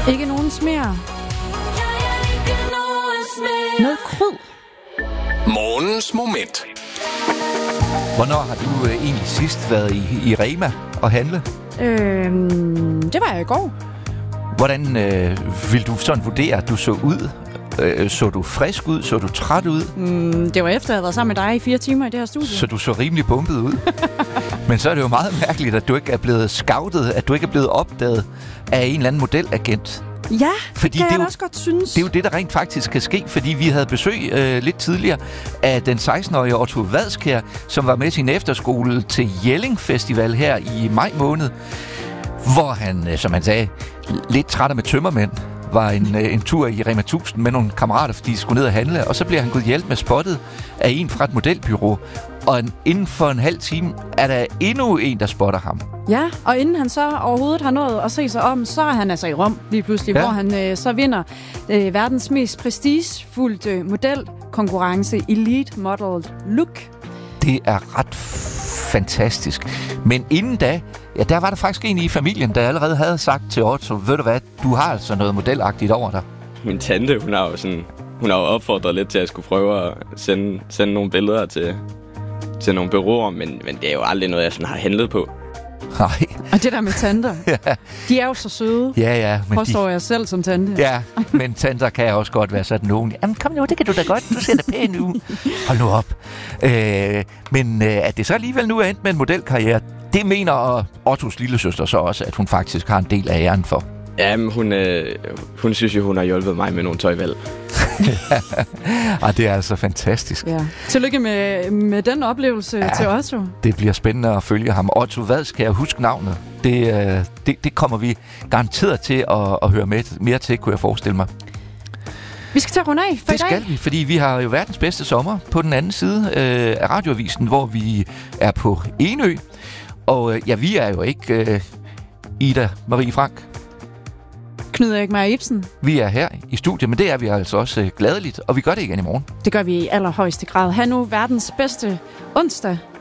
Ikke nogen smer. Med kryd. Morgens moment. Hvornår har du egentlig sidst været i Rema og handle? Det var jeg i går. Hvordan vil du sådan vurdere, at du så ud? Så du frisk ud? Så du træt ud? Det var efter, at jeg havde været sammen med dig i 4 timer i det her studie. Så du så rimelig bumpet ud? Men så er det jo meget mærkeligt, at du ikke er blevet scoutet, at du ikke er blevet opdaget af en eller anden modelagent. Ja, fordi det kan jeg også godt synes. Det er jo det, der rent faktisk kan ske, fordi vi havde besøg lidt tidligere af den 16-årige Otto Vadskjær, som var med sin efterskole til Jelling Festival her i maj måned, hvor han, som han sagde, lidt træt med tømmermænd, var en tur i Rema 1000 med nogle kammerater, fordi de skulle ned og handle, og så bliver han gået hjælp med spottet af en fra et modelbyrå. Og inden for en halv time er der endnu en, der spotter ham. Ja, og inden han så overhovedet har nået at se sig om, så er han altså i Rom lige pludselig, hvor han så vinder verdens mest prestigefulde modelkonkurrence Elite Model Look. Det er ret fantastisk. Men inden da, ja, der var der faktisk en i familien, der allerede havde sagt til Otto, ved du hvad, du har altså noget modelagtigt over dig. Min tante, hun har jo opfordret lidt til, at jeg skulle prøve at sende nogle billeder til nogle bureauer, men det er jo aldrig noget, jeg sådan har handlet på. Nej. Og det der med tanter, ja. De er jo så søde. Ja. Men påstår jeg selv som tante. Ja, men tanter kan også godt være sådan nogen. Jamen kom nu, det kan du da godt. Du ser da pæn ud. Hold nu op. Men at det så alligevel nu er endt med en modelkarriere, det mener Ottos lillesøster så også, at hun faktisk har en del af æren for. Ja, men hun synes jo, hun har hjulpet mig med nogle tøjvalg. Det er altså fantastisk. Ja. Tillykke med den oplevelse til Otto. Det bliver spændende at følge ham. Otto Vadskjær, husk navnet. Det kommer vi garanteret til at høre mere til, kunne jeg forestille mig. Vi skal til at runde af for det i dag. Det skal vi, fordi vi har jo verdens bedste sommer på den anden side af radioavisen, hvor vi er på Enø. Og vi er jo ikke Ida Marie Frank. Knud Erik Meier Ibsen. Vi er her i studiet, men det er vi altså også gladeligt, og vi gør det igen i morgen. Det gør vi i allerhøjeste grad. Ha' nu verdens bedste onsdag.